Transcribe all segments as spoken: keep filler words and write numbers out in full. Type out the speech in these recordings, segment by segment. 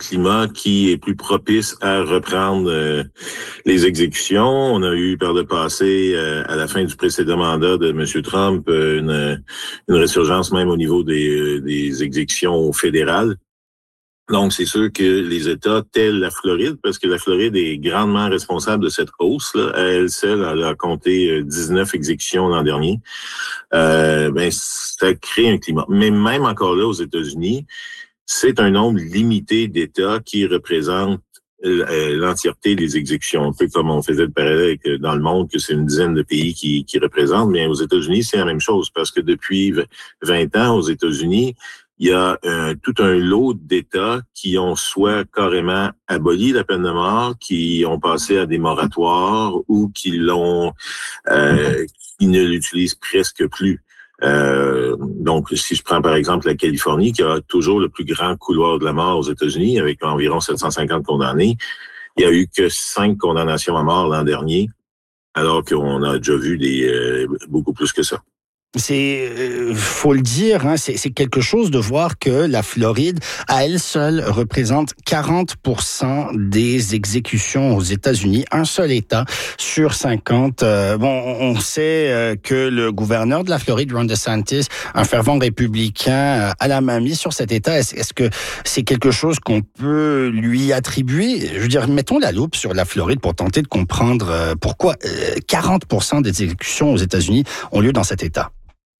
climat qui est plus propice à reprendre euh, les exécutions. On a eu par le passé, euh, à la fin du précédent mandat de M. Trump, euh, une, une résurgence même au niveau des, des exécutions fédérales. Donc, c'est sûr que les États tels la Floride, parce que la Floride est grandement responsable de cette hausse, là, à elle seule, elle a compté dix-neuf exécutions l'an dernier. Euh, ben, ça crée un climat. Mais même encore là, aux États-Unis, c'est un nombre limité d'États qui représentent l'entièreté des exécutions. Un peu comme on faisait le parallèle avec, dans le monde, que c'est une dizaine de pays qui, qui représentent. Mais aux États-Unis, c'est la même chose, parce que depuis vingt ans, aux États-Unis, il y a euh, tout un lot d'États qui ont soit carrément aboli la peine de mort, qui ont passé à des moratoires ou qui l'ont, euh, qui ne l'utilisent presque plus. Euh, donc, si je prends par exemple la Californie, qui a toujours le plus grand couloir de la mort aux États-Unis, avec environ sept cent cinquante condamnés, il y a eu que cinq condamnations à mort l'an dernier, alors qu'on a déjà vu des euh, beaucoup plus que ça. C'est, euh, faut le dire, hein, c'est, c'est quelque chose de voir que la Floride, à elle seule, représente quarante pour cent des exécutions aux États-Unis. Un seul État sur cinquante. Euh, bon, on sait euh, que le gouverneur de la Floride, Ron DeSantis, un fervent républicain, euh, a la main mise sur cet État. Est-ce, est-ce que c'est quelque chose qu'on peut lui attribuer? Je veux dire, mettons la loupe sur la Floride pour tenter de comprendre euh, pourquoi euh, quarante pour cent des exécutions aux États-Unis ont lieu dans cet État.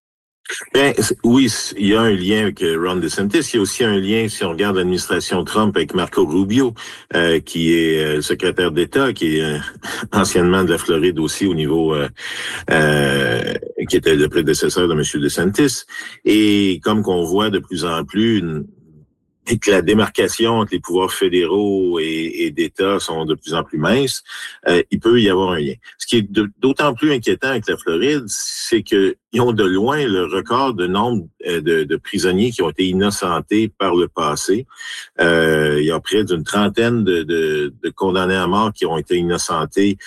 Bien, oui, il y a un lien avec Ron DeSantis. Il y a aussi un lien, si on regarde l'administration Trump, avec Marco Rubio, euh, qui est euh, secrétaire d'État, qui est euh, anciennement de la Floride aussi au niveau, euh, euh, qui était le prédécesseur de M. DeSantis. Et comme qu'on voit de plus en plus, une, et que la démarcation entre les pouvoirs fédéraux et, et d'État sont de plus en plus minces, euh, il peut y avoir un lien. Ce qui est de, d'autant plus inquiétant avec la Floride, c'est qu'ils ont de loin le record de nombre de, de prisonniers qui ont été innocentés par le passé. Euh, il y a près d'une trentaine de, de, de condamnés à mort qui ont été innocentés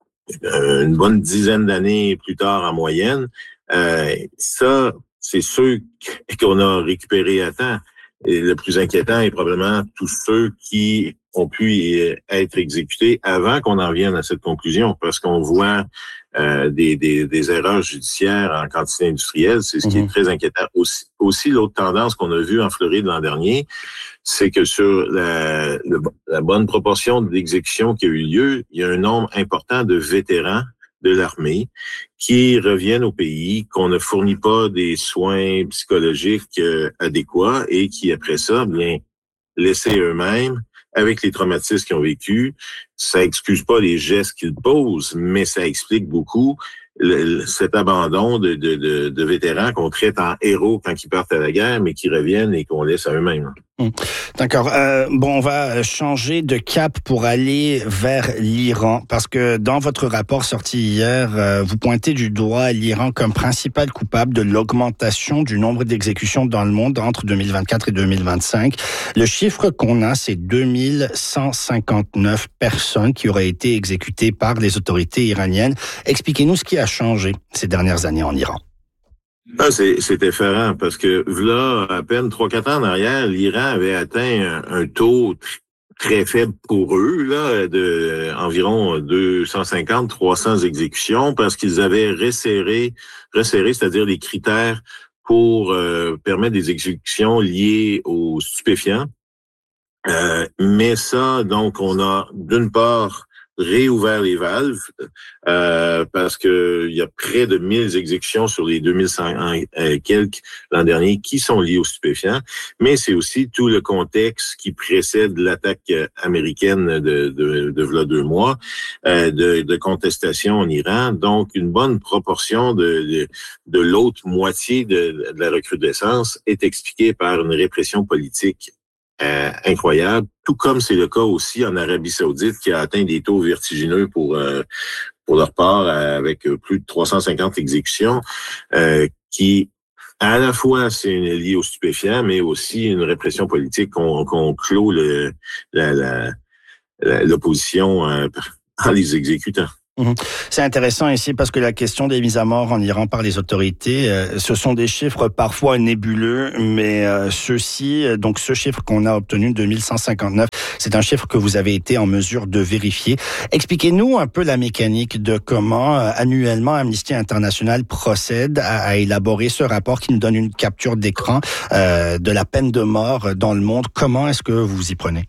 euh, une bonne dizaine d'années plus tard en moyenne. Euh, ça, c'est ceux qu'on a récupérés à temps. Et le plus inquiétant est probablement tous ceux qui ont pu être exécutés avant qu'on en vienne à cette conclusion, parce qu'on voit euh, des, des, des erreurs judiciaires en quantité industrielle, c'est ce qui mmh. est très inquiétant. Aussi, aussi, l'autre tendance qu'on a vue en Floride l'an dernier, c'est que sur la, le, la bonne proportion d'exécutions qui a eu lieu, il y a un nombre important de vétérans de l'armée qui reviennent au pays, qu'on ne fournit pas des soins psychologiques euh, adéquats et qui, après ça, bien, laissés eux-mêmes, avec les traumatismes qu'ils ont vécus, ça excuse pas les gestes qu'ils posent, mais ça explique beaucoup le, le, cet abandon de, de, de, de vétérans qu'on traite en héros quand ils partent à la guerre, mais qui reviennent et qu'on laisse à eux-mêmes. D'accord. Euh, bon, on va changer de cap pour aller vers l'Iran, parce que dans votre rapport sorti hier, euh, vous pointez du doigt l'Iran comme principal coupable de l'augmentation du nombre d'exécutions dans le monde entre deux mille vingt-quatre et deux mille vingt-cinq. Le chiffre qu'on a, c'est deux mille cent cinquante-neuf personnes qui auraient été exécutées par les autorités iraniennes. Expliquez-nous ce qui a changé ces dernières années en Iran. Ah, c'est, c'est effarant parce que là, à peine trois quatre ans en arrière, l'Iran avait atteint un, un taux très faible pour eux, là, de environ deux cent cinquante à trois cents exécutions parce qu'ils avaient resserré, resserré, c'est-à-dire les critères pour euh, permettre des exécutions liées aux stupéfiants. Euh, mais ça, donc, on a d'une part réouvert les valves euh, parce que il y a près de mille exécutions sur les deux mille cent euh, quelques l'an dernier qui sont liées aux stupéfiants, mais c'est aussi tout le contexte qui précède l'attaque américaine de de, de v'là deux mois euh, de, de contestation en Iran. Donc une bonne proportion de de, de l'autre moitié de, de la recrudescence est expliquée par une répression politique Euh, incroyable, tout comme c'est le cas aussi en Arabie Saoudite qui a atteint des taux vertigineux pour euh, pour leur part euh, avec plus de trois cent cinquante exécutions, euh, qui à la fois c'est une liée aux stupéfiants, mais aussi une répression politique qu'on, qu'on clôt le, la, la, la, l'opposition euh, en les exécutant. C'est intéressant ici parce que la question des mises à mort en Iran par les autorités, euh, ce sont des chiffres parfois nébuleux, mais euh, ceux-ci, donc ce chiffre qu'on a obtenu, deux mille cent cinquante-neuf, C'est un chiffre que vous avez été en mesure de vérifier. Expliquez-nous un peu la mécanique de comment euh, annuellement Amnesty International procède à, à élaborer ce rapport qui nous donne une capture d'écran euh, de la peine de mort dans le monde. Comment est-ce que vous y prenez?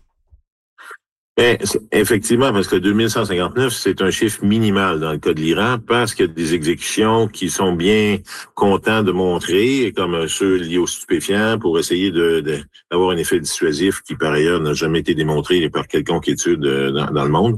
Ben, effectivement, parce que deux mille cent cinquante-neuf, c'est un chiffre minimal dans le cas de l'Iran, parce qu'il y a des exécutions qui sont bien contents de montrer, comme ceux liés aux stupéfiants, pour essayer de, de d'avoir un effet dissuasif qui, par ailleurs, n'a jamais été démontré par quelconque étude dans, dans le monde.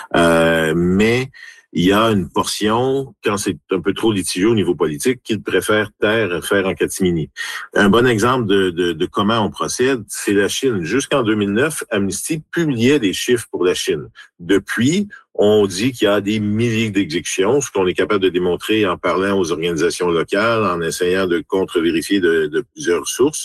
Euh, mais il y a une portion, quand c'est un peu trop litigieux au niveau politique, qu'ils préfèrent taire, faire en catimini. Un bon exemple de, de, de comment on procède, c'est la Chine. Jusqu'en deux mille neuf, Amnesty publiait des chiffres pour la Chine. Depuis, on dit qu'il y a des milliers d'exécutions, ce qu'on est capable de démontrer en parlant aux organisations locales, en essayant de contre-vérifier de, de plusieurs sources.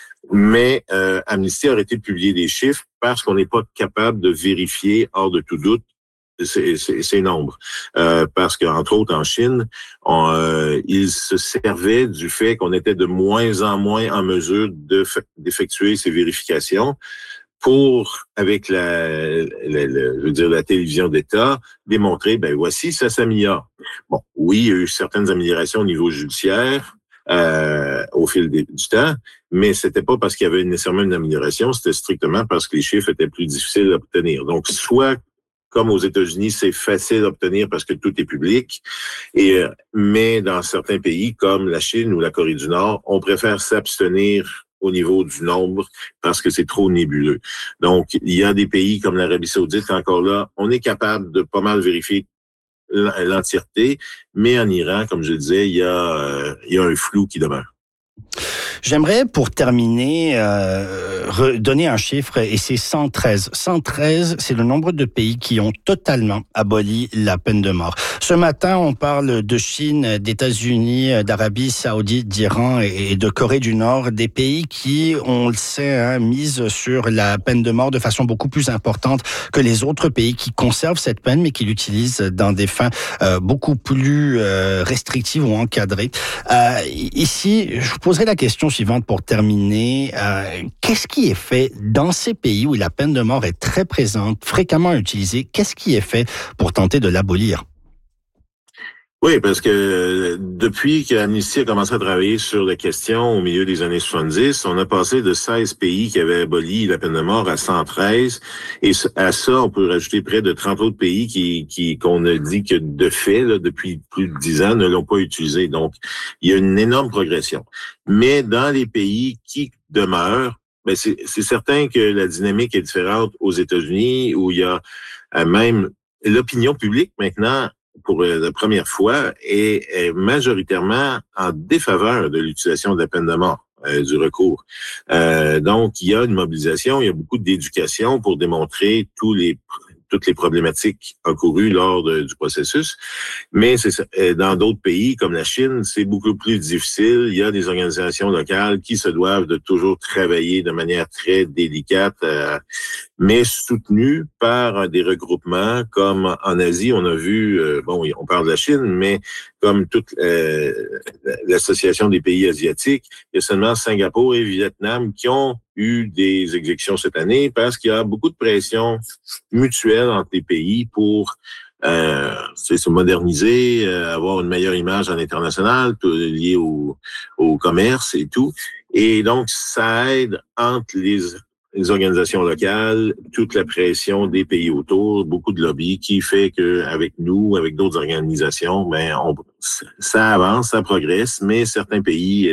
Mais euh, Amnesty a arrêté de publier des chiffres parce qu'on n'est pas capable de vérifier, hors de tout doute, ces, ces, ces nombres. Euh, parce qu'entre autres, en Chine, on, euh, ils se servaient du fait qu'on était de moins en moins en mesure de, d'effectuer ces vérifications pour, avec la, la, la, je veux dire, la télévision d'État, démontrer, ben voici, ça s'améliore. Bon, oui, il y a eu certaines améliorations au niveau judiciaire, Euh, au fil des, du temps, mais c'était pas parce qu'il y avait nécessairement une amélioration, c'était strictement parce que les chiffres étaient plus difficiles à obtenir. Donc, soit comme aux États-Unis, c'est facile à obtenir parce que tout est public, et mais dans certains pays comme la Chine ou la Corée du Nord, on préfère s'abstenir au niveau du nombre parce que c'est trop nébuleux. Donc, il y a des pays comme l'Arabie Saoudite, encore là, on est capable de pas mal vérifier l'entièreté, mais en Iran, comme je le disais, il y a, euh, il y a un flou qui demeure. J'aimerais, pour terminer, euh, donner un chiffre, et c'est cent treize. cent treize, c'est le nombre de pays qui ont totalement aboli la peine de mort. Ce matin, on parle de Chine, d'États-Unis, d'Arabie Saoudite, d'Iran et de Corée du Nord, des pays qui, on le sait, hein, misent sur la peine de mort de façon beaucoup plus importante que les autres pays qui conservent cette peine, mais qui l'utilisent dans des fins euh, beaucoup plus euh, restrictives ou encadrées. Euh, ici, je vous poserai la question suivante pour terminer. Euh, qu'est-ce qui est fait dans ces pays où la peine de mort est très présente, fréquemment utilisée? Qu'est-ce qui est fait pour tenter de l'abolir? Oui, parce que depuis qu'Amnesty a commencé à travailler sur la question au milieu des années soixante-dix, on a passé de seize pays qui avaient aboli la peine de mort à cent treize. Et à ça, on peut rajouter près de trente autres pays qui, qui qu'on a dit que de fait, là, depuis plus de dix ans, ne l'ont pas utilisé. Donc, il y a une énorme progression. Mais dans les pays qui demeurent, ben c'est, c'est certain que la dynamique est différente aux États-Unis, où il y a même l'opinion publique maintenant, pour la première fois, est, est majoritairement en défaveur de l'utilisation de la peine de mort, euh, du recours. Euh, donc, il y a une mobilisation, il y a beaucoup d'éducation pour démontrer tous les toutes les problématiques encourues lors de, du processus. Mais c'est, dans d'autres pays, comme la Chine, c'est beaucoup plus difficile. Il y a des organisations locales qui se doivent de toujours travailler de manière très délicate, euh, mais soutenues par des regroupements comme en Asie, on a vu, euh, bon, on parle de la Chine, mais comme toute euh, l'association des pays asiatiques, il y a seulement Singapour et Vietnam qui ont eu des exécutions cette année parce qu'il y a beaucoup de pression mutuelle entre les pays pour euh, se moderniser, euh, avoir une meilleure image en international, tout lié au, au commerce et tout. Et donc, ça aide entre les les organisations locales, toute la pression des pays autour, beaucoup de lobbies qui fait que avec nous, avec d'autres organisations, ben on, ça avance, ça progresse, mais certains pays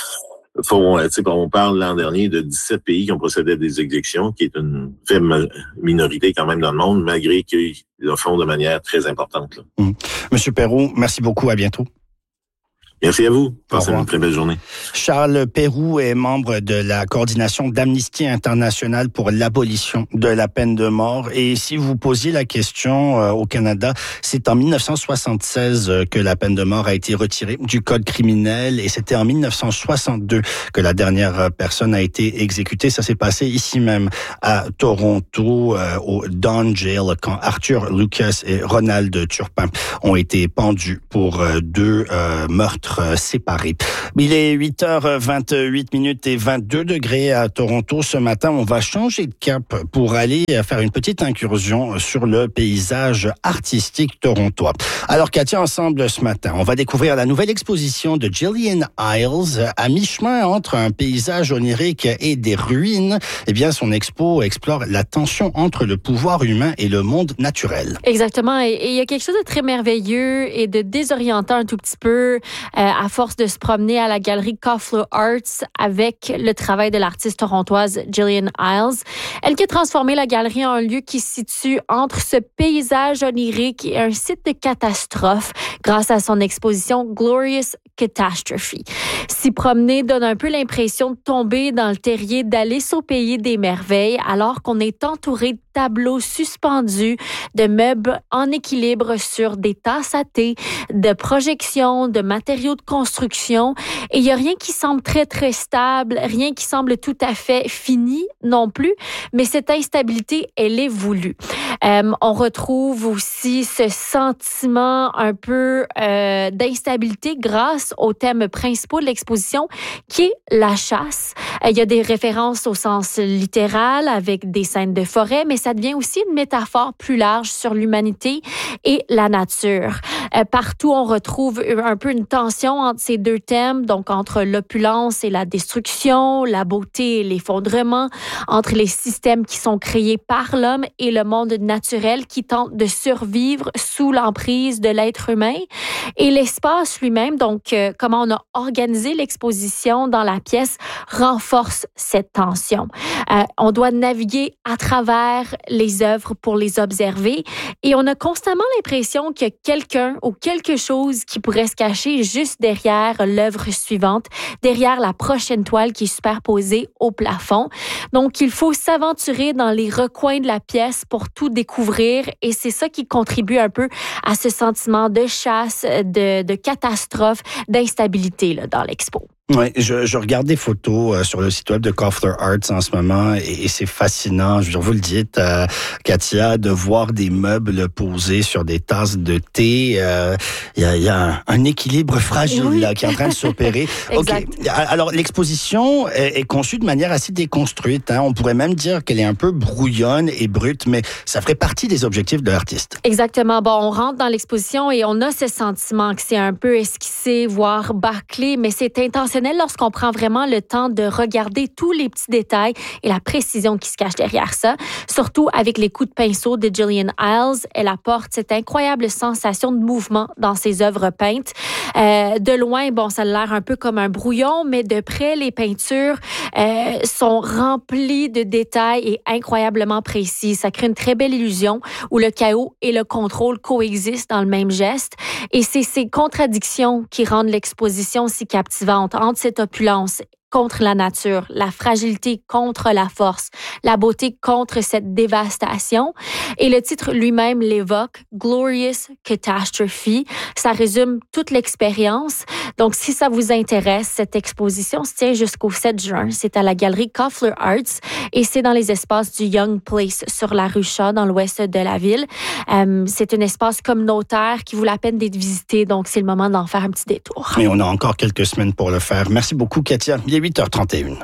font, tu sais, on parle l'an dernier de dix-sept pays qui ont procédé à des exécutions, qui est une faible minorité quand même dans le monde, malgré qu'ils le font de manière très importante. Là. Mmh. Monsieur Perroux, merci beaucoup, à bientôt. Merci à vous. Passez une très belle journée. Charles Perroux est membre de la coordination d'Amnesty International pour l'abolition de la peine de mort. Et si vous posiez la question euh, au Canada, c'est en dix-neuf cent soixante-seize que la peine de mort a été retirée du code criminel. Et c'était en dix-neuf cent soixante-deux que la dernière personne a été exécutée. Ça s'est passé ici même à Toronto, euh, au Don Jail, quand Arthur Lucas et Ronald Turpin ont été pendus pour euh, deux euh, meurtres être séparés. Il est huit heures vingt-huit minutes et vingt-deux degrés à Toronto ce matin. On va changer de cap pour aller faire une petite incursion sur le paysage artistique torontois. Alors Katia, ensemble ce matin, on va découvrir la nouvelle exposition de Gillian Iles à mi-chemin entre un paysage onirique et des ruines. Eh bien, son expo explore la tension entre le pouvoir humain et le monde naturel. Exactement. Et il y a quelque chose de très merveilleux et de désorientant un tout petit peu euh, à force de se promener à la galerie Koffler Arts avec le travail de l'artiste torontoise Gillian Iles. Elle qui a transformé la galerie en un lieu qui se situe entre ce paysage onirique et un site de catastrophe grâce à son exposition Glorious Catastrophe. S'y promener donne un peu l'impression de tomber dans le terrier d'Alice au pays des merveilles alors qu'on est entouré de tableaux suspendus, de meubles en équilibre sur des tasses à thé, de projections, de matériaux de construction. Et il n'y a rien qui semble très, très stable, rien qui semble tout à fait fini non plus, mais cette instabilité, elle est voulue. Euh, on retrouve aussi ce sentiment un peu euh, d'instabilité grâce au thème principal de l'exposition, qui est la chasse. Euh, il y a des références au sens littéral avec des scènes de forêt, mais ça devient aussi une métaphore plus large sur l'humanité et la nature. Euh, partout, on retrouve un peu une tension entre ces deux thèmes, donc entre l'opulence et la destruction, la beauté et l'effondrement, entre les systèmes qui sont créés par l'homme et le monde naturel qui tente de survivre sous l'emprise de l'être humain. Et l'espace lui-même, donc euh, comment on a organisé l'exposition dans la pièce, renforce cette tension. Euh, on doit naviguer à travers les œuvres pour les observer et on a constamment l'impression qu'il y a quelqu'un ou quelque chose qui pourrait se cacher juste derrière l'œuvre suivante, derrière la prochaine toile qui est superposée au plafond. Donc, il faut s'aventurer dans les recoins de la pièce pour tout découvrir et c'est ça qui contribue un peu à ce sentiment de chasse, de, de catastrophe, d'instabilité là, dans l'expo. Oui, je, je regarde des photos euh, sur le site web de Koffler Arts en ce moment et, et c'est fascinant, je veux dire, vous le dites, euh, Katia, de voir des meubles posés sur des tasses de thé. Il euh, y, a, y a un, un équilibre fragile oui. là, qui est en train de s'opérer. Exact. Okay. Alors, l'exposition est, est conçue de manière assez déconstruite. Hein. On pourrait même dire qu'elle est un peu brouillonne et brute, mais ça ferait partie des objectifs de l'artiste. Exactement. Bon, on rentre dans l'exposition et on a ce sentiment que c'est un peu esquissé, voire bâclé, mais c'est intentionnel lorsqu'on prend vraiment le temps de regarder tous les petits détails et la précision qui se cache derrière ça. Surtout avec les coups de pinceau de Gillian Iles, elle apporte cette incroyable sensation de mouvement dans ses œuvres peintes. Euh, de loin, bon, ça a l'air un peu comme un brouillon, mais de près, les peintures euh, sont remplies de détails et incroyablement précis. Ça crée une très belle illusion où le chaos et le contrôle coexistent dans le même geste. Et c'est ces contradictions qui rendent l'exposition si captivante. Entre cette opulence contre la nature, la fragilité contre la force, la beauté contre cette dévastation. Et le titre lui-même l'évoque, Glorious Catastrophe. Ça résume toute l'expérience. Donc, si ça vous intéresse, cette exposition se tient jusqu'au sept juin. C'est à la galerie Koffler Arts et c'est dans les espaces du Young Place sur la rue Shaw, dans l'ouest de la ville. Euh, c'est un espace communautaire qui vaut la peine d'être visité. Donc, c'est le moment d'en faire un petit détour. Et on a encore quelques semaines pour le faire. Merci beaucoup, Katia. Il est huit heures trente et une.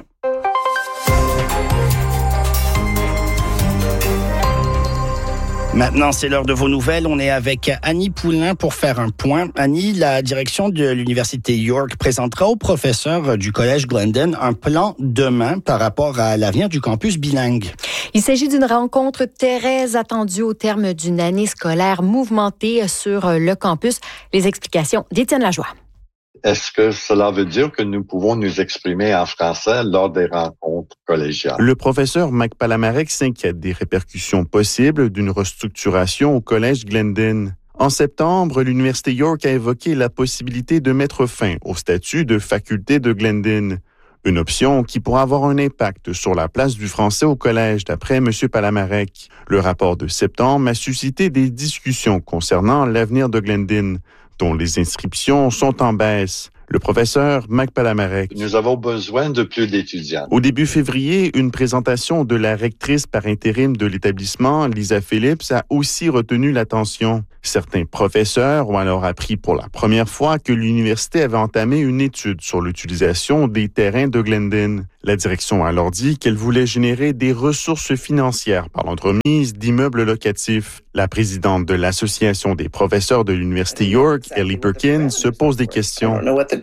Maintenant, c'est l'heure de vos nouvelles. On est avec Annie Poulain pour faire un point. Annie, la direction de l'Université York présentera aux professeurs du Collège Glendon un plan demain par rapport à l'avenir du campus bilingue. Il s'agit d'une rencontre très attendue au terme d'une année scolaire mouvementée sur le campus. Les explications d'Étienne Lajoie. Est-ce que cela veut dire que nous pouvons nous exprimer en français lors des rencontres collégiales? Le professeur Mike Palamarek s'inquiète des répercussions possibles d'une restructuration au Collège Glendon. En septembre, l'Université York a évoqué la possibilité de mettre fin au statut de faculté de Glendon. Une option qui pourra avoir un impact sur la place du français au collège, d'après M. Palamarek. Le rapport de septembre a suscité des discussions concernant l'avenir de Glendon, dont les inscriptions sont en baisse. Le professeur Mac Palamarek. Nous avons besoin de plus d'étudiants. Au début février, une présentation de la rectrice par intérim de l'établissement, Lisa Phillips, a aussi retenu l'attention. Certains professeurs ont alors appris pour la première fois que l'université avait entamé une étude sur l'utilisation des terrains de Glendon. La direction a alors dit qu'elle voulait générer des ressources financières par l'entremise d'immeubles locatifs. La présidente de l'Association des professeurs de l'Université York, Ellie Perkins, se pose des questions.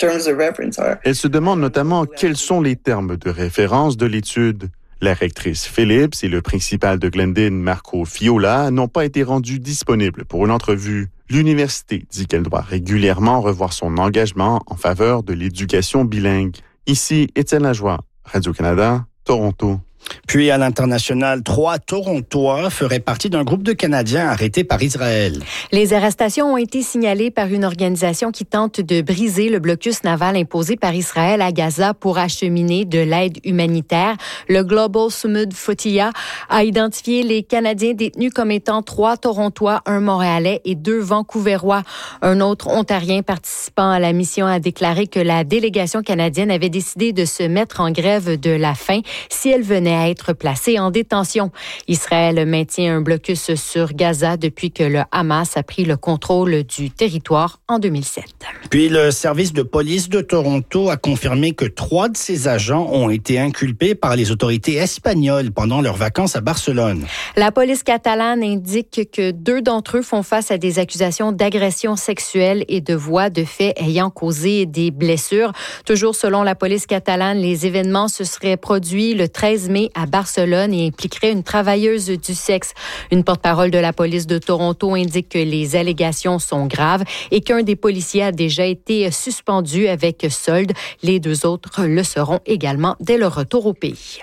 Elle se demande notamment quels sont les termes de référence de l'étude. La rectrice Phillips et le principal de Glendon, Marco Fiola, n'ont pas été rendus disponibles pour une entrevue. L'université dit qu'elle doit régulièrement revoir son engagement en faveur de l'éducation bilingue. Ici, Étienne Lajoie, Radio-Canada, Toronto. Puis à l'international, trois Torontois feraient partie d'un groupe de Canadiens arrêtés par Israël. Les arrestations ont été signalées par une organisation qui tente de briser le blocus naval imposé par Israël à Gaza pour acheminer de l'aide humanitaire. Le Global Sumud Fotia a identifié les Canadiens détenus comme étant trois Torontois, un Montréalais et deux Vancouverois. Un autre Ontarien participant à la mission a déclaré que la délégation canadienne avait décidé de se mettre en grève de la faim si elle venait à être placé en détention. Israël maintient un blocus sur Gaza depuis que le Hamas a pris le contrôle du territoire en deux mille sept. Puis le service de police de Toronto a confirmé que trois de ses agents ont été inculpés par les autorités espagnoles pendant leurs vacances à Barcelone. La police catalane indique que deux d'entre eux font face à des accusations d'agression sexuelle et de voies de fait ayant causé des blessures. Toujours selon la police catalane, les événements se seraient produits le treize mai à Barcelone et impliquerait une travailleuse du sexe. Une porte-parole de la police de Toronto indique que les allégations sont graves et qu'un des policiers a déjà été suspendu avec solde. Les deux autres le seront également dès leur retour au pays.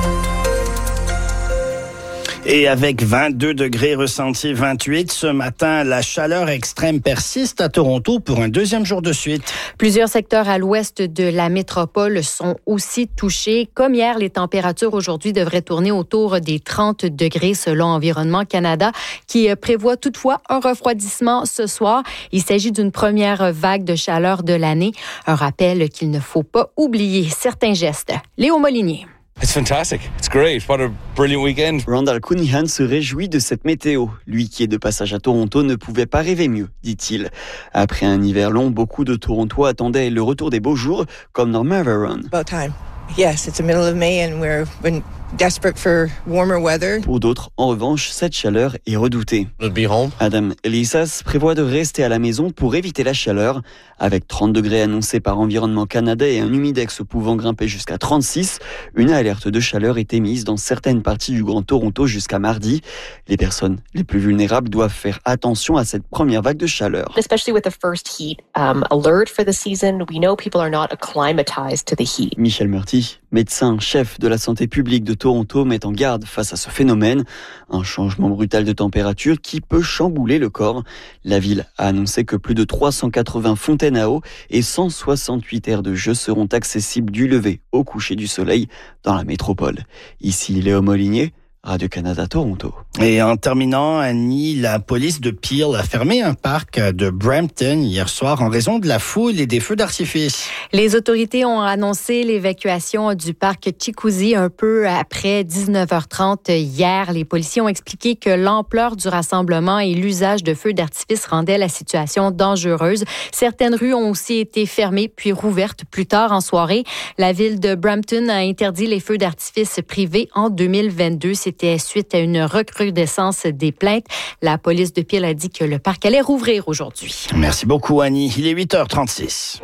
Et avec vingt-deux degrés ressentis, vingt-huit ce matin, la chaleur extrême persiste à Toronto pour un deuxième jour de suite. Plusieurs secteurs à l'ouest de la métropole sont aussi touchés. Comme hier, les températures aujourd'hui devraient tourner autour des trente degrés selon Environnement Canada, qui prévoit toutefois un refroidissement ce soir. Il s'agit d'une première vague de chaleur de l'année. Un rappel qu'il ne faut pas oublier certains gestes. Léo Molinier. It's fantastic. It's great. What a brilliant weekend. Randall Cunningham se réjouit de cette météo. Lui qui est de passage à Toronto ne pouvait pas rêver mieux, dit-il. Après un hiver long, beaucoup de Torontois attendaient le retour des beaux jours, comme Norma Veron. About time. Yes, it's the middle of May and we're been desperate for warmer weather. Pour d'autres, en revanche, cette chaleur est redoutée. We'll be home. Adam Elisas prévoit de rester à la maison pour éviter la chaleur. Avec trente degrés annoncés par Environnement Canada et un humidex pouvant grimper jusqu'à trente-six, une alerte de chaleur est émise dans certaines parties du Grand Toronto jusqu'à mardi. Les personnes les plus vulnérables doivent faire attention à cette première vague de chaleur. Especially with the first heat um, alert for the season, we know people are not acclimatized to the heat. Michel Murty, médecin chef de la santé publique de Toronto, met en garde face à ce phénomène. Un changement brutal de température qui peut chambouler le corps. La ville a annoncé que plus de trois cent quatre-vingts fontaines à eau et cent soixante-huit aires de jeu seront accessibles du lever au coucher du soleil dans la métropole. Ici Léo Molinier, Radio-Canada Toronto. Et en terminant, Annie, la police de Peel a fermé un parc de Brampton hier soir en raison de la foule et des feux d'artifice. Les autorités ont annoncé l'évacuation du parc Chicousy un peu après dix-neuf heures trente hier. Les policiers ont expliqué que l'ampleur du rassemblement et l'usage de feux d'artifice rendaient la situation dangereuse. Certaines rues ont aussi été fermées puis rouvertes plus tard en soirée. La ville de Brampton a interdit les feux d'artifice privés en deux mille vingt-deux. C'était suite à une recrudescence des plaintes. La police de Peel a dit que le parc allait rouvrir aujourd'hui. Merci beaucoup, Annie. Il est huit heures trente-six.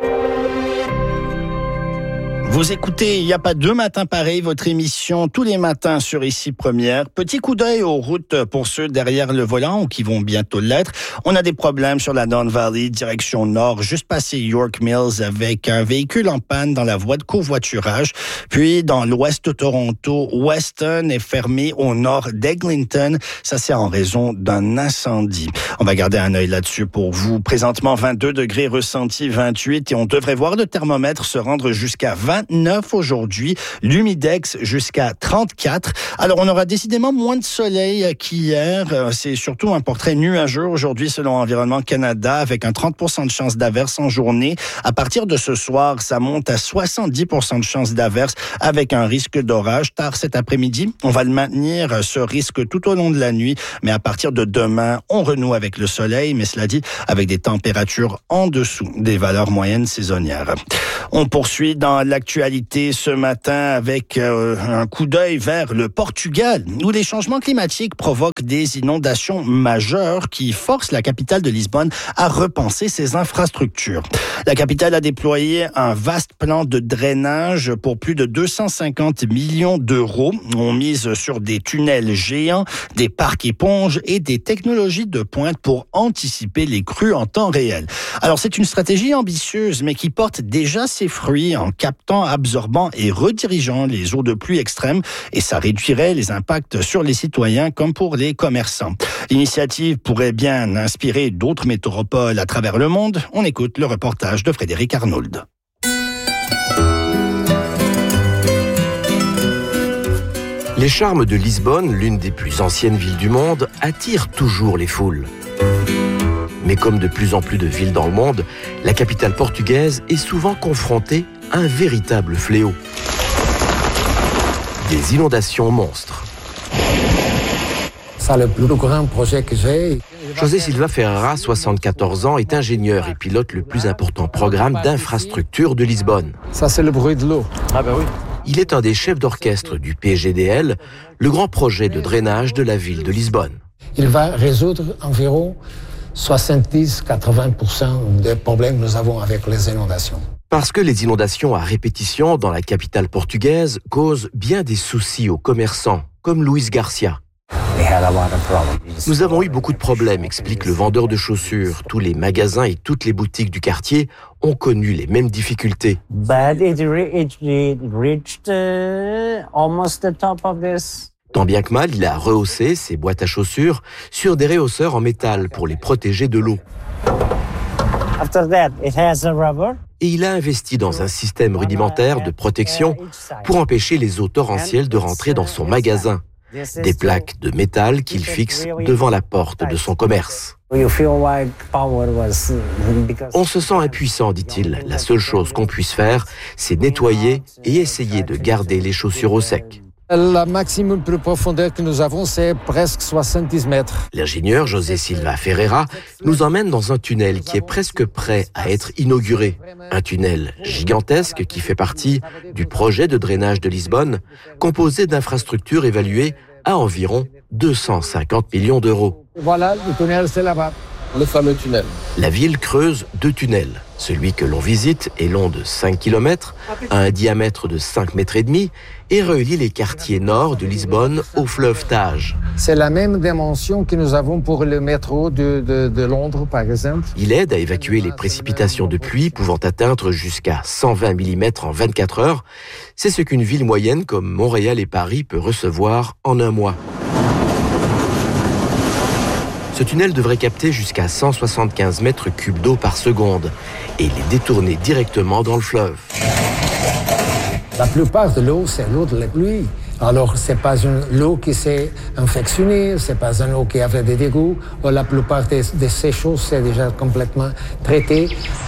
Vous écoutez Il n'y a pas deux matins pareils, votre émission tous les matins sur Ici Première. Petit coup d'œil aux routes pour ceux derrière le volant ou qui vont bientôt l'être. On a des problèmes sur la Don Valley, direction nord, juste passé York Mills avec un véhicule en panne dans la voie de covoiturage. Puis dans l'ouest de Toronto, Weston est fermé au nord d'Eglinton. Ça, c'est en raison d'un incendie. On va garder un œil là-dessus pour vous. Présentement, vingt-deux degrés ressentis, vingt-huit et on devrait voir le thermomètre se rendre jusqu'à vingt vingt-neuf aujourd'hui. L'humidex jusqu'à trente-quatre. Alors, on aura décidément moins de soleil qu'hier. C'est surtout un portrait nuageux aujourd'hui selon Environnement Canada avec un trente pour cent de chance d'averse en journée. À partir de ce soir, ça monte à soixante-dix pour cent de chance d'averse avec un risque d'orage. Tard cet après-midi, on va le maintenir, ce risque tout au long de la nuit. Mais à partir de demain, on renoue avec le soleil. Mais cela dit, avec des températures en dessous des valeurs moyennes saisonnières. On poursuit dans l'actualité ce matin avec euh, un coup d'œil vers le Portugal, où les changements climatiques provoquent des inondations majeures qui forcent la capitale de Lisbonne à repenser ses infrastructures. La capitale a déployé un vaste plan de drainage pour plus de deux cent cinquante millions d'euros. On mise sur des tunnels géants, des parcs éponges et des technologies de pointe pour anticiper les crues en temps réel. Alors c'est une stratégie ambitieuse, mais qui porte déjà ses fruits en captant, absorbant et redirigeant les eaux de pluie extrêmes, et ça réduirait les impacts sur les citoyens comme pour les commerçants. L'initiative pourrait bien inspirer d'autres métropoles à travers le monde. On écoute le reportage de Frédéric Arnould. Les charmes de Lisbonne, l'une des plus anciennes villes du monde, attirent toujours les foules. Mais comme de plus en plus de villes dans le monde, la capitale portugaise est souvent confrontée à un véritable fléau. Des inondations monstres. C'est le plus grand projet que j'ai. José Silva Ferreira, soixante-quatorze ans, est ingénieur et pilote le plus important programme d'infrastructure de Lisbonne. Ça, c'est le bruit de l'eau. Ah ben oui. Il est un des chefs d'orchestre du P G D L, le grand projet de drainage de la ville de Lisbonne. Il va résoudre environ soixante-dix à quatre-vingts pour cent des problèmes que nous avons avec les inondations. Parce que les inondations à répétition dans la capitale portugaise causent bien des soucis aux commerçants, comme Luis Garcia. Nous avons eu beaucoup de problèmes, explique le vendeur de chaussures. Tous les magasins et toutes les boutiques du quartier ont connu les mêmes difficultés. Tant bien que mal, il a rehaussé ses boîtes à chaussures sur des rehausseurs en métal pour les protéger de l'eau. Et il a investi dans un système rudimentaire de protection pour empêcher les eaux torrentielles de rentrer dans son magasin. Des plaques de métal qu'il fixe devant la porte de son commerce. On se sent impuissant, dit-il. La seule chose qu'on puisse faire, c'est nettoyer et essayer de garder les chaussures au sec. Le maximum de profondeur que nous avons, c'est presque soixante-dix mètres. L'ingénieur José Silva Ferreira nous emmène dans un tunnel qui est presque prêt à être inauguré. Un tunnel gigantesque qui fait partie du projet de drainage de Lisbonne, composé d'infrastructures évaluées à environ deux cent cinquante millions d'euros. Voilà, le tunnel, c'est là-bas. Le fameux tunnel. La ville creuse deux tunnels. Celui que l'on visite est long de cinq kilomètres, a un diamètre de cinq mètres et demi et relie les quartiers nord de Lisbonne au fleuve Tage. C'est la même dimension que nous avons pour le métro de, de, de Londres, par exemple. Il aide à évacuer les précipitations de pluie pouvant atteindre jusqu'à cent vingt millimètres en vingt-quatre heures. C'est ce qu'une ville moyenne comme Montréal et Paris peut recevoir en un mois. Ce tunnel devrait capter jusqu'à cent soixante-quinze mètres cubes d'eau par seconde et les détourner directement dans le fleuve. La plupart de l'eau, c'est l'eau de la pluie. Alors, c'est pas une l'eau qui s'est infectionnée, c'est pas une eau qui avait des dégoûts. La plupart de, de ces choses, c'est déjà complètement traité.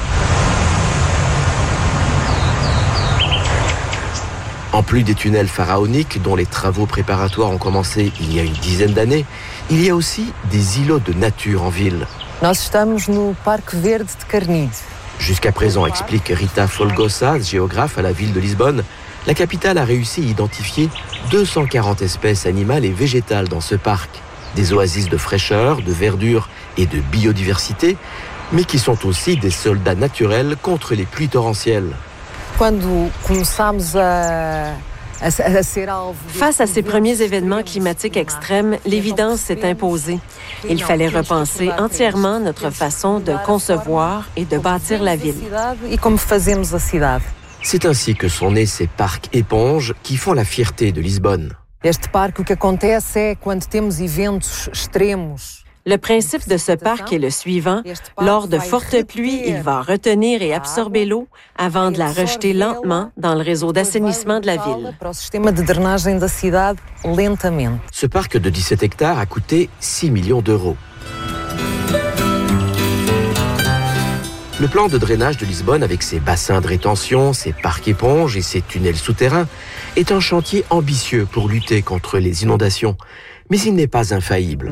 En plus des tunnels pharaoniques dont les travaux préparatoires ont commencé il y a une dizaine d'années, il y a aussi des îlots de nature en ville. Nós estamos no Parque Verde de Carnide. Jusqu'à présent, explique Rita Folgosa, géographe à la ville de Lisbonne, la capitale a réussi à identifier deux cent quarante espèces animales et végétales dans ce parc. Des oasis de fraîcheur, de verdure et de biodiversité, mais qui sont aussi des soldats naturels contre les pluies torrentielles. Quando começamos a Face à ces premiers événements climatiques extrêmes, l'évidence s'est imposée. Il fallait repenser entièrement notre façon de concevoir et de bâtir la ville. C'est ainsi que sont nés ces parcs éponges qui font la fierté de Lisbonne. Este parque, o que acontece é quando temos eventos extremos. Le principe de ce parc est le suivant. Lors de fortes pluies, il va retenir et absorber l'eau avant de la rejeter lentement dans le réseau d'assainissement de la ville. Ce parc de dix-sept hectares a coûté six millions d'euros. Le plan de drainage de Lisbonne, avec ses bassins de rétention, ses parcs éponges et ses tunnels souterrains, est un chantier ambitieux pour lutter contre les inondations. Mais il n'est pas infaillible.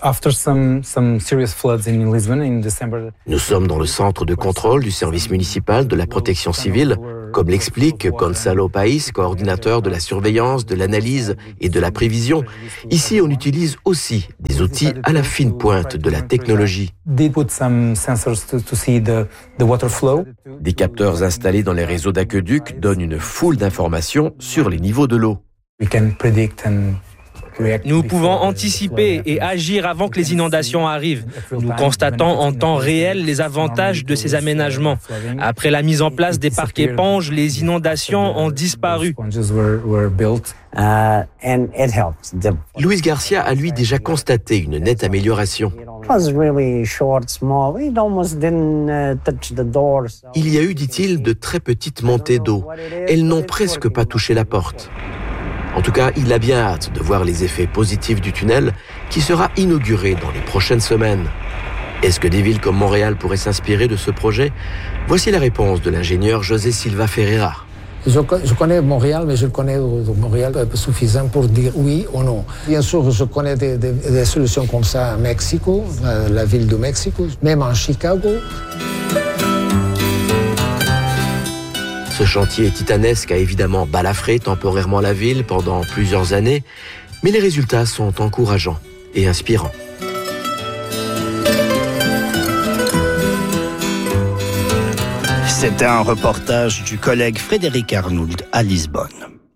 Nous sommes dans le centre de contrôle du service municipal de la protection civile, comme l'explique Gonçalo País, coordinateur de la surveillance, de l'analyse et de la prévision. Ici, on utilise aussi des outils à la fine pointe de la technologie. Des capteurs installés dans les réseaux d'aqueducs donnent une foule d'informations sur les niveaux de l'eau. Nous pouvons anticiper et agir avant que les inondations arrivent. Nous constatons en temps réel les avantages de ces aménagements. Après la mise en place des parcs éponges, les inondations ont disparu. Luis Garcia a lui déjà constaté une nette amélioration. Il y a eu, dit-il, de très petites montées d'eau. Elles n'ont presque pas touché la porte. En tout cas, il a bien hâte de voir les effets positifs du tunnel qui sera inauguré dans les prochaines semaines. Est-ce que des villes comme Montréal pourraient s'inspirer de ce projet ? Voici la réponse de l'ingénieur José Silva Ferreira. Je, je connais Montréal, mais je connais Montréal pas suffisant pour dire oui ou non. Bien sûr, je connais des, des, des solutions comme ça à Mexico, la ville de Mexico, même en Chicago. Ce chantier titanesque a évidemment balafré temporairement la ville pendant plusieurs années, mais les résultats sont encourageants et inspirants. C'était un reportage du collègue Frédéric Arnould à Lisbonne.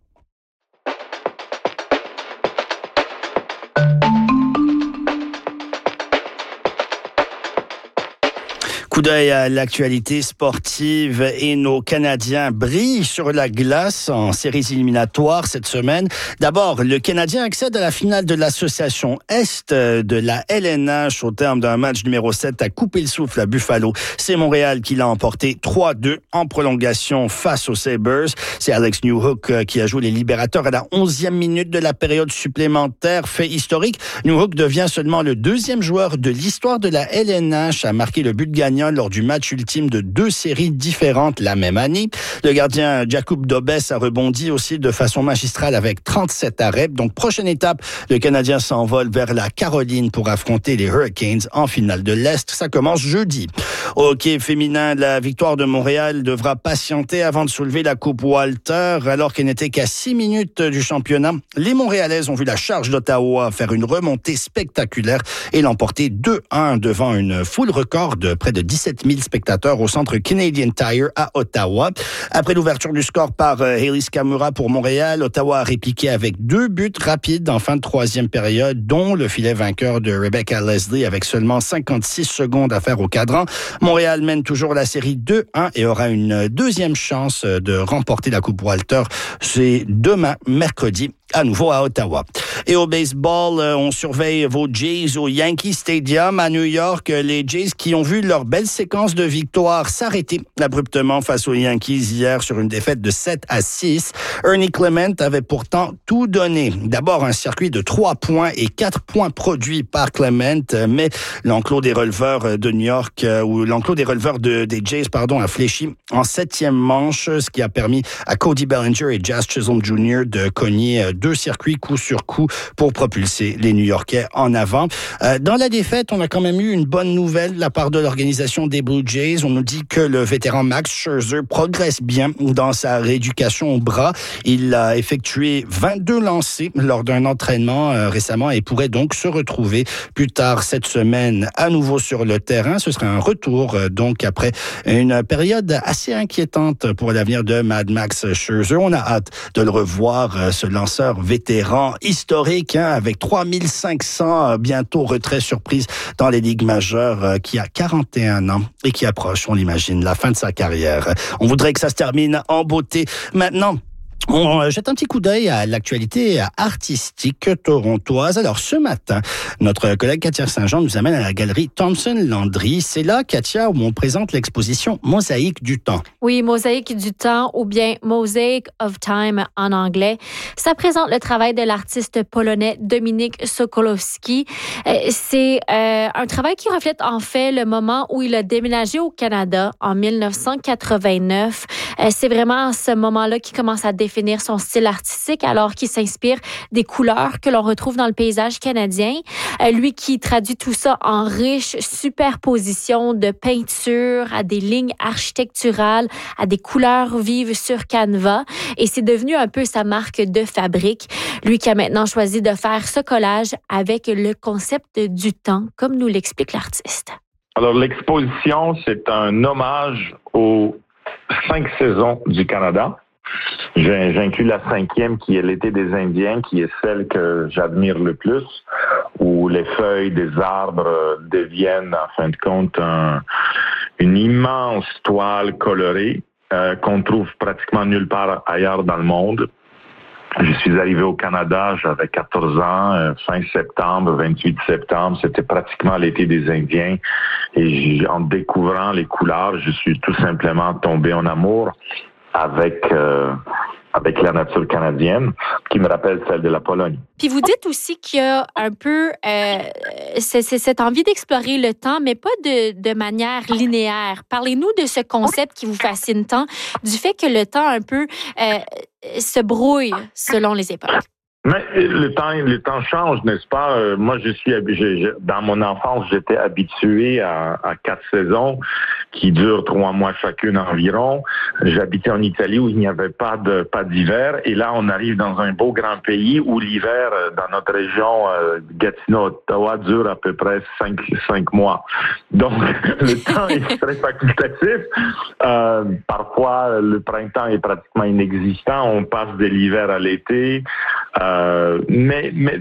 Coup d'œil à l'actualité sportive et nos Canadiens brillent sur la glace en séries éliminatoires cette semaine. D'abord, le Canadien accède à la finale de l'association Est de la L N H au terme d'un match numéro sept à couper le souffle à Buffalo. C'est Montréal qui l'a emporté trois deux en prolongation face aux Sabres. C'est Alex Newhook qui a joué les Libérateurs à la onzième minute de la période supplémentaire. Fait historique, Newhook devient seulement le deuxième joueur de l'histoire de la L N H à marquer le but gagnant lors du match ultime de deux séries différentes la même année. Le gardien Jakub Dobes a rebondi aussi de façon magistrale avec trente-sept arrêts. Donc, prochaine étape, le Canadien s'envole vers la Caroline pour affronter les Hurricanes en finale de l'Est. Ça commence jeudi. Au hockey féminin, la victoire de Montréal devra patienter avant de soulever la Coupe Walter. Alors qu'elle n'était qu'à six minutes du championnat, les Montréalaises ont vu la Charge d'Ottawa faire une remontée spectaculaire et l'emporter deux un devant une foule record de près de dix-sept mille spectateurs au centre Canadian Tire à Ottawa. Après l'ouverture du score par Hayley Skamura pour Montréal, Ottawa a répliqué avec deux buts rapides en fin de troisième période, dont le filet vainqueur de Rebecca Leslie avec seulement cinquante-six secondes à faire au cadran. Montréal mène toujours la série deux un et aura une deuxième chance de remporter la Coupe Walter. C'est demain, mercredi, à nouveau à Ottawa. Et au baseball, on surveille vos Jays au Yankee Stadium à New York. Les Jays qui ont vu leur belle séquence de victoires s'arrêter abruptement face aux Yankees hier sur une défaite de sept à six. Ernie Clement avait pourtant tout donné. D'abord un circuit de trois points et quatre points produits par Clement, mais l'enclos des releveurs de New York, ou l'enclos des releveurs de, des Jays, pardon, a fléchi en septième manche, ce qui a permis à Cody Bellinger et Jazz Chisholm junior de cogner deux circuits coup sur coup pour propulser les New-Yorkais en avant. Euh, dans la défaite, on a quand même eu une bonne nouvelle de la part de l'organisation des Blue Jays. On nous dit que le vétéran Max Scherzer progresse bien dans sa rééducation au bras. Il a effectué vingt-deux lancers lors d'un entraînement euh, récemment et pourrait donc se retrouver plus tard cette semaine à nouveau sur le terrain. Ce serait un retour euh, donc après une période assez inquiétante pour l'avenir de Mad Max Scherzer. On a hâte de le revoir, euh, ce lanceur vétéran historique, hein, avec trois mille cinq cents euh, bientôt retraits surprises dans les ligues majeures, euh, qui a quarante et un ans et qui approche, on l'imagine, la fin de sa carrière. On voudrait que ça se termine en beauté. Maintenant, On jette un petit coup d'œil à l'actualité artistique torontoise. Alors, ce matin, notre collègue Katia Saint-Jean nous amène à la galerie Thompson Landry. C'est là, Katia, où on présente l'exposition Mosaïque du temps. Oui, Mosaïque du temps ou bien Mosaic of Time en anglais. Ça présente le travail de l'artiste polonais Dominik Sokolowski. C'est euh, un travail qui reflète en fait le moment où il a déménagé au Canada en dix-neuf cent quatre-vingt-neuf. C'est vraiment à ce moment-là qu'il commence à définir son style artistique alors qu'il s'inspire des couleurs que l'on retrouve dans le paysage canadien. Euh, lui qui traduit tout ça en riche superposition de peinture à des lignes architecturales, à des couleurs vives sur canevas. Et c'est devenu un peu sa marque de fabrique. Lui qui a maintenant choisi de faire ce collage avec le concept du temps, comme nous l'explique l'artiste. Alors, l'exposition, c'est un hommage aux cinq saisons du Canada. J'inclus la cinquième qui est l'été des Indiens, qui est celle que j'admire le plus, où les feuilles des arbres deviennent, en fin de compte, un, une immense toile colorée euh, qu'on trouve pratiquement nulle part ailleurs dans le monde. Je suis arrivé au Canada, j'avais quatorze ans, euh, fin septembre, vingt-huit septembre, c'était pratiquement l'été des Indiens. Et en découvrant les couleurs, je suis tout simplement tombé en amour avec euh, avec la nature canadienne, qui me rappelle celle de la Pologne. Puis vous dites aussi qu'il y a un peu euh, c'est, c'est cette envie d'explorer le temps, mais pas de, de manière linéaire. Parlez-nous de ce concept qui vous fascine tant, du fait que le temps un peu euh, se brouille selon les époques. Mais le temps, le temps change, n'est-ce pas? Euh, moi, je suis habitué. Dans mon enfance, j'étais habitué à, à quatre saisons qui durent trois mois chacune environ. J'habitais en Italie où il n'y avait pas de pas d'hiver, et là, on arrive dans un beau grand pays où l'hiver, dans notre région, euh, Gatineau, Ottawa, dure à peu près cinq cinq mois. Donc, le temps est très facultatif. Euh, parfois, le printemps est pratiquement inexistant. On passe de l'hiver à l'été. Euh, mais, mais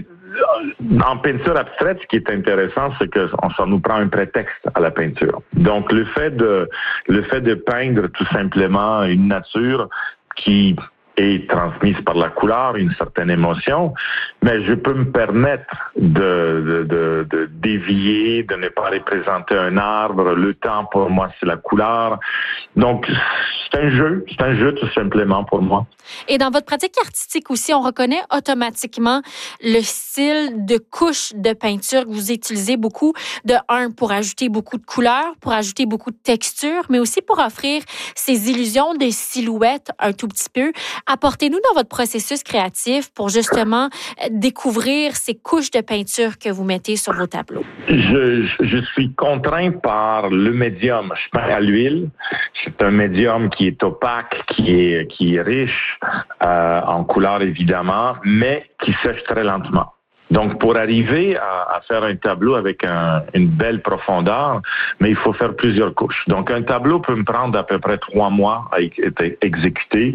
en peinture abstraite, ce qui est intéressant, c'est que ça nous prend un prétexte à la peinture. Donc, le fait de le fait de peindre tout simplement une nature qui est transmise par la couleur, une certaine émotion, mais je peux me permettre de, de, de, de dévier, de ne pas représenter un arbre. Le temps, pour moi, c'est la couleur. Donc, c'est un jeu, c'est un jeu tout simplement pour moi. Et dans votre pratique artistique aussi, on reconnaît automatiquement le style de couche de peinture que vous utilisez beaucoup. De un, pour ajouter beaucoup de couleurs, pour ajouter beaucoup de textures, mais aussi pour offrir ces illusions de silhouettes un tout petit peu. Apportez-nous dans votre processus créatif pour justement découvrir ces couches de peinture que vous mettez sur vos tableaux. Je, je suis contraint par le médium. Je peins à l'huile. C'est un médium qui est opaque, qui est, qui est riche euh, en couleurs évidemment, mais qui sèche très lentement. Donc, pour arriver à, à faire un tableau avec un, une belle profondeur, mais il faut faire plusieurs couches. Donc, un tableau peut me prendre à peu près trois mois à être exécuté.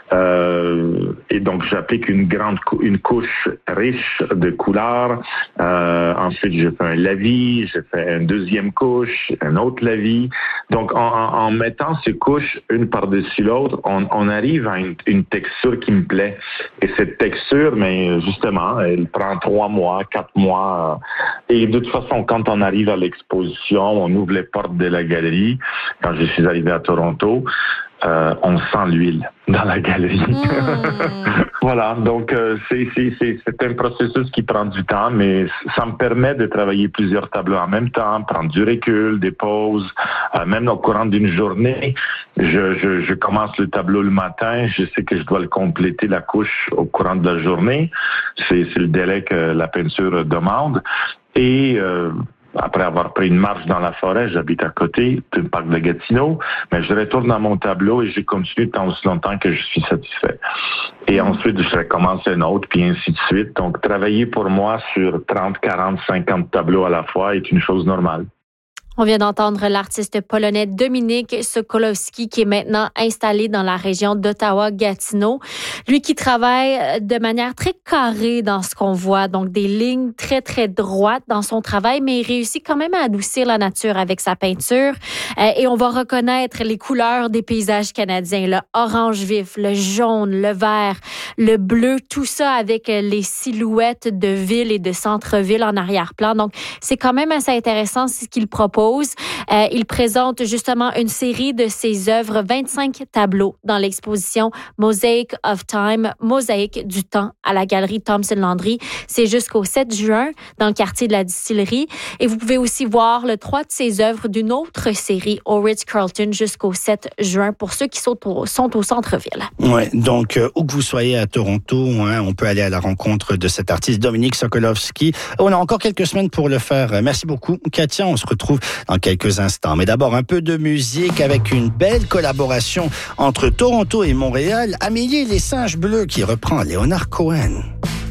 Euh, et donc, j'applique une grande une couche riche de couleurs. Euh, ensuite, je fais un lavis, je fais une deuxième couche, un autre lavis. Donc, en, en, en mettant ces couches une par-dessus l'autre, on, on arrive à une, une texture qui me plaît. Et cette texture, mais justement, elle prend trois mois, quatre mois. Et de toute façon, quand on arrive à l'exposition, on ouvre les portes de la galerie. Quand je suis arrivé à Toronto, euh, on sent l'huile dans la galerie. Mmh. Voilà, donc euh, c'est, c'est, c'est, c'est un processus qui prend du temps, mais ça me permet de travailler plusieurs tableaux en même temps, prendre du recul, des pauses, euh, même au courant d'une journée. Je, je, je commence le tableau le matin, je sais que je dois le compléter, la couche, au courant de la journée. C'est, c'est le délai que la peinture demande. Et euh, après avoir pris une marche dans la forêt, j'habite à côté du parc de Gatineau, mais je retourne dans mon tableau et je continue tant aussi longtemps que je suis satisfait. Et ensuite, je recommence un autre, puis ainsi de suite. Donc, travailler pour moi sur trente, quarante, cinquante tableaux à la fois est une chose normale. On vient d'entendre l'artiste polonais Dominik Sokolowski qui est maintenant installé dans la région d'Ottawa-Gatineau. Lui qui travaille de manière très carrée dans ce qu'on voit, donc des lignes très, très droites dans son travail, mais il réussit quand même à adoucir la nature avec sa peinture. Euh, et on va reconnaître les couleurs des paysages canadiens, le orange vif, le jaune, le vert, le bleu, tout ça avec les silhouettes de villes et de centre-ville en arrière-plan. Donc, c'est quand même assez intéressant ce qu'il propose. Euh, il présente justement une série de ses œuvres, vingt-cinq tableaux dans l'exposition Mosaic of Time, Mosaïque du temps à la galerie Thompson Landry. C'est jusqu'au sept juin dans le quartier de la Distillerie. Et vous pouvez aussi voir le trois de ses œuvres d'une autre série au Ritz-Carlton jusqu'au sept juin pour ceux qui sont au, sont au centre-ville. Ouais, donc euh, où que vous soyez à Toronto, hein, on peut aller à la rencontre de cet artiste Dominik Sokolowski. On a encore quelques semaines pour le faire. Merci beaucoup, Katia. On se retrouve dans quelques instants. Mais d'abord, un peu de musique avec une belle collaboration entre Toronto et Montréal. Amélie et les singes bleus qui reprend Leonard Cohen.